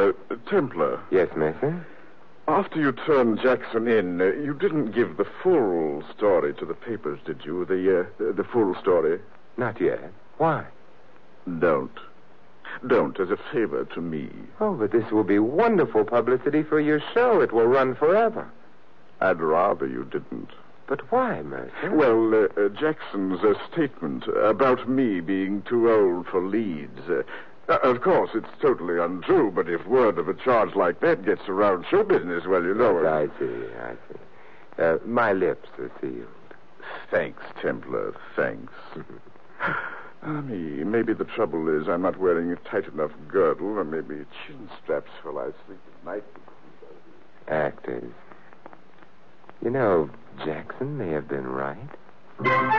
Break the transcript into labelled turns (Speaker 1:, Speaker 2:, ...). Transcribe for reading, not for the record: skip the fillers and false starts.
Speaker 1: Templar.
Speaker 2: Yes, Mason?
Speaker 1: After you turned Jackson in, you didn't give the full story to the papers, did you? The full story?
Speaker 2: Not yet. Why?
Speaker 1: Don't. Don't, as a favor to me.
Speaker 2: Oh, but this will be wonderful publicity for your show. It will run forever.
Speaker 1: I'd rather you didn't.
Speaker 2: But why, Mercer?
Speaker 1: Well, Jackson's statement about me being too old for leads. Of course, it's totally untrue, but if word of a charge like that gets around show business, well, you know...
Speaker 2: Yes, I see. My lips are sealed.
Speaker 1: Thanks, Templar, thanks. Maybe the trouble is I'm not wearing a tight enough girdle, or maybe chin straps while I sleep at night.
Speaker 2: Actors. You know, Jackson may have been right.